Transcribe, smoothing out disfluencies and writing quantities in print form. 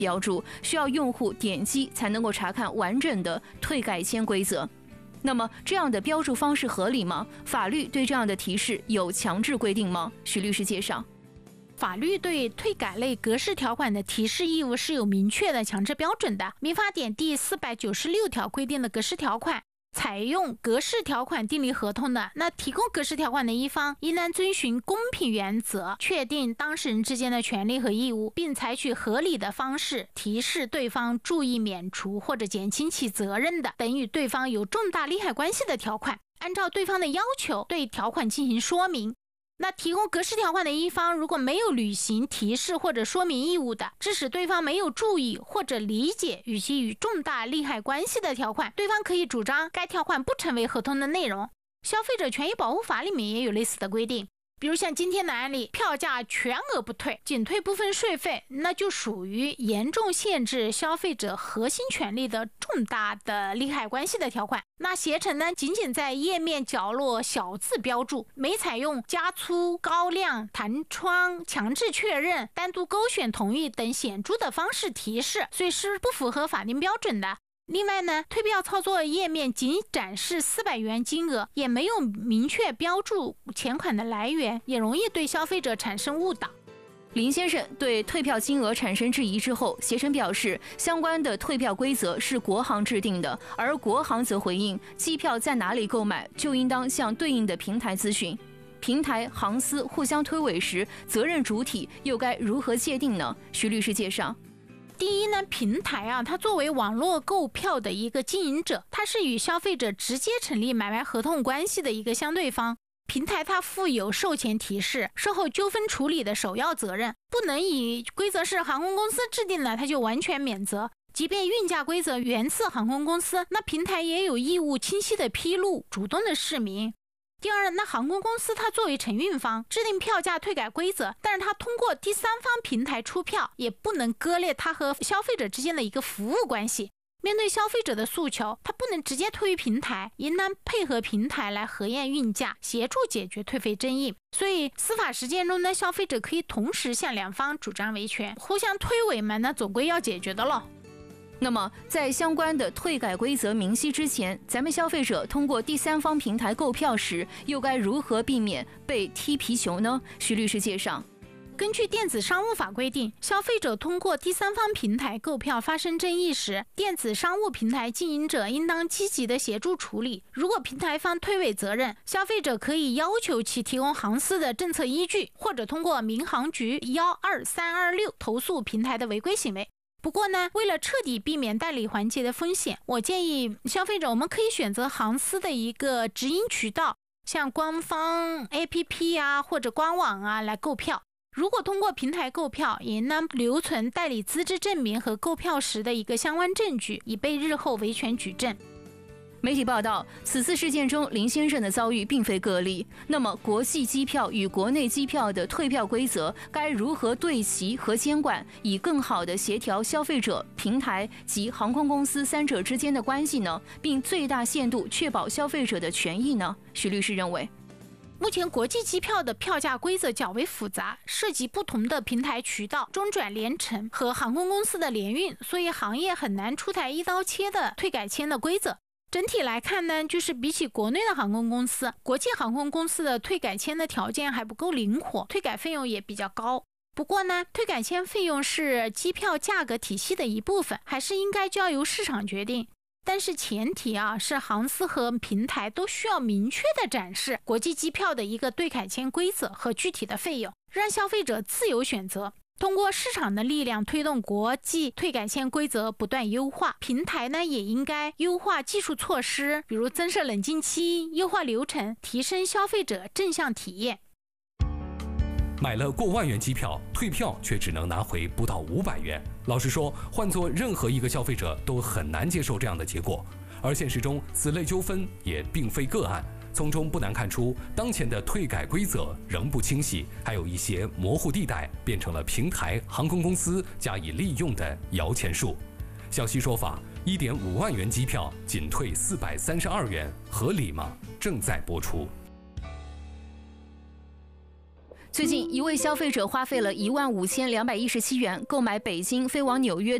标注，需要用户点击才能够查看完整的退改签规则。那么这样的标注方式合理吗？法律对这样的提示有强制规定吗？许律师介绍。 法律对退改类格式条款的提示义务是有明确的强制标准的。民法典第496条规定的格式条款，采用格式条款订立合同的，那提供格式条款的一方应当遵循公平原则，确定当事人之间的权利和义务，并采取合理的方式提示对方注意免除或者减轻其责任的等与对方有重大利害关系的条款，按照对方的要求对条款进行说明。那提供格式条款的一方如果没有履行提示或者说明义务的，致使对方没有注意或者理解与其与重大利害关系的条款，对方可以主张该条款不成为合同的内容。消费者权益保护法里面也有类似的规定，比如像今天的案例，票价全额不退，仅退部分税费，那就属于严重限制消费者核心权利的重大的利害关系的条款。那携程呢，仅仅在页面角落小字标注，没采用加粗、高亮、弹窗、强制确认、单独勾选同意等显著的方式提示，所以是不符合法定标准的。另外呢，退票操作页面仅展示400元金额，也没有明确标注钱款的来源，也容易对消费者产生误导。 林先生对退票金额产生质疑之后，携程表示相关的退票规则是国行制定的，而国行则回应机票在哪里购买就应当向对应的平台咨询，平台航司互相推诿时，责任主体又该如何界定呢？徐律师介绍。 第一呢，平台它作为网络购票的一个经营者，它是与消费者直接成立买卖合同关系的一个相对方。平台它负有售前提示、售后纠纷处理的首要责任，不能以规则是航空公司制定的，它就完全免责。即便运价规则源自航空公司，那平台也有义务清晰的披露，主动的示明。第二，那航空公司它作为承运方制定票价退改规则，但是它通过第三方平台出票，也不能割裂它和消费者之间的一个服务关系。面对消费者的诉求，它不能直接推于平台，应当配合平台来核验运价，协助解决退费争议。所以司法实践中呢，消费者可以同时向两方主张维权，互相推诿嘛，那总归要解决的了。 那么在相关的退改规则明晰之前，咱们消费者通过第三方平台购票时，又该如何避免被踢皮球呢？徐律师介绍。 根据电子商务法规定，消费者通过第三方平台购票发生争议时，电子商务平台经营者应当积极的协助处理。如果平台方推诿责任，消费者可以要求其提供航司的政策依据，或者通过民航局12326投诉平台的违规行为。不过呢，为了彻底避免代理环节的风险，我建议消费者我们可以选择航司的一个直营渠道，像官方 APP 或者官网来购票。如果通过平台购票，也应当留存代理资质证明和购票时的一个相关证据，以备日后维权举证。 媒体报道，此次事件中林先生的遭遇并非个例。那么国际机票与国内机票的退票规则该如何对齐和监管，以更好地协调消费者、平台及航空公司三者之间的关系呢？并最大限度确保消费者的权益呢？徐律师认为， 目前国际机票的票价规则较为复杂，涉及不同的平台渠道、中转联程和航空公司的联运，所以行业很难出台一刀切的退改签的规则。整体来看呢，就是比起国内的航空公司，国际航空公司的退改签的条件还不够灵活，退改费用也比较高。不过呢，退改签费用是机票价格体系的一部分，还是应该交由市场决定。但是前提是航司和平台都需要明确的展示国际机票的一个退改签规则和具体的费用，让消费者自由选择。通过市场的力量推动国际退改签规则不断优化，平台呢也应该优化技术措施，比如增设冷静期、优化流程，提升消费者正向体验。 买了过万元机票，退票却只能拿回不到500元。老实说，换做任何一个消费者都很难接受这样的结果。而现实中，此类纠纷也并非个案，从中不难看出，当前的退改规则仍不清晰，还有一些模糊地带，变成了平台、航空公司加以利用的摇钱树。小西说法，1.5万元机票仅退432元，合理吗？正在播出。 最近，一位消费者花费了15217元购买北京飞往纽约